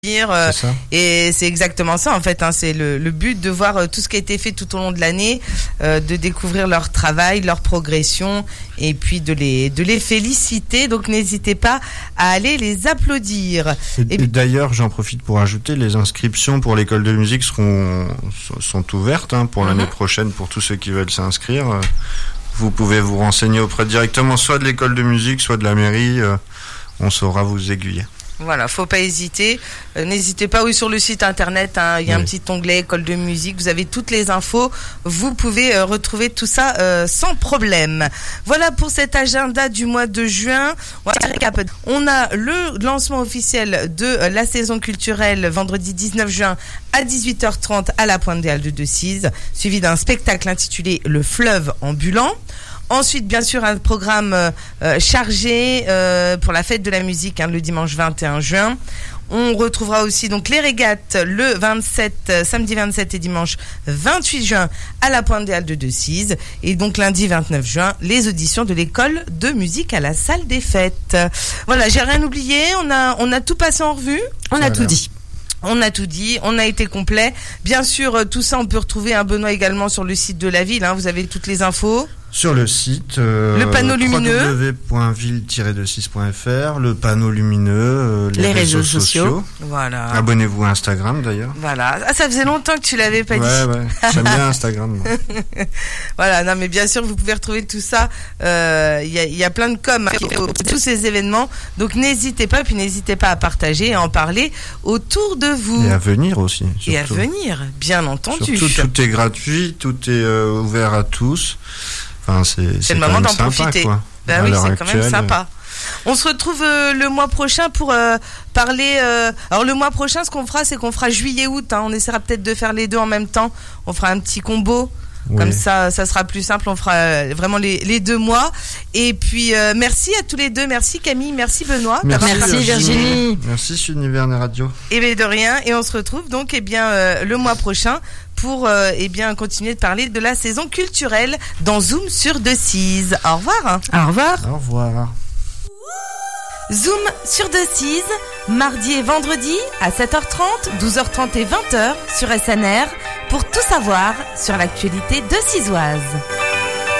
C'est ça. Et c'est exactement ça en fait, hein. C'est le but de voir tout ce qui a été fait tout au long de l'année, de découvrir leur travail, leur progression et puis de les féliciter. Donc n'hésitez pas à aller les applaudir. Et d'ailleurs, j'en profite pour ajouter, les inscriptions pour l'école de musique sont ouvertes, hein, pour l'année prochaine pour tous ceux qui veulent s'inscrire. Vous pouvez vous renseigner directement soit de l'école de musique, soit de la mairie. On saura vous aiguiller. Voilà, faut pas hésiter. N'hésitez pas, sur le site internet, hein, il y a un petit onglet école de musique. Vous avez toutes les infos. Vous pouvez retrouver tout ça sans problème. Voilà pour cet agenda du mois de juin. On a le lancement officiel de la saison culturelle vendredi 19 juin à 18h30 à la Pointe des Halles de Decize, suivi d'un spectacle intitulé Le Fleuve ambulant. Ensuite, bien sûr, un programme chargé pour la fête de la musique, hein, le dimanche 21 juin. On retrouvera aussi donc les régates le samedi 27 et dimanche 28 juin à la Pointe des Halles de Decize. Et donc lundi 29 juin, les auditions de l'école de musique à la salle des fêtes. Voilà, j'ai rien oublié. On a tout passé en revue. On a tout dit. On a tout dit, on a été complet. Bien sûr, tout ça, on peut retrouver un Benoît également sur le site de la ville. Hein, vous avez toutes les infos. Sur le site, le panneau lumineux, www.ville-de-6.fr, le panneau lumineux, les réseaux sociaux. Voilà. Abonnez-vous à Instagram d'ailleurs. Voilà. Ah, ça faisait longtemps que tu l'avais pas dit. Ouais. J'aime bien Instagram. Moi. Voilà. Non, mais bien sûr, vous pouvez retrouver tout ça. Il y a plein de com tous ces événements. Donc n'hésitez pas, puis n'hésitez pas à partager et à en parler autour de vous. Et à venir aussi. Surtout. Et à venir, bien entendu. Surtout, tout est gratuit, tout est ouvert à tous. Enfin, c'est le moment d'en sympa, profiter. Quoi. Ben oui, c'est quand même sympa. On se retrouve le mois prochain pour parler. Alors le mois prochain, ce qu'on fera, c'est qu'on fera juillet-août. Hein. On essaiera peut-être de faire les deux en même temps. On fera un petit combo. Oui. Comme ça sera plus simple. On fera vraiment les 2 mois. Et puis merci à tous les deux. Merci Camille, merci Benoît. Merci Virginie. Merci Univers Radio. Et bien de rien. Et on se retrouve donc le mois prochain pour continuer de parler de la saison culturelle dans Zoom sur Decize. Au revoir. Au revoir. Au revoir. Zoom sur Decize, mardi et vendredi à 7h30, 12h30 et 20h sur SNR pour tout savoir sur l'actualité decizoise.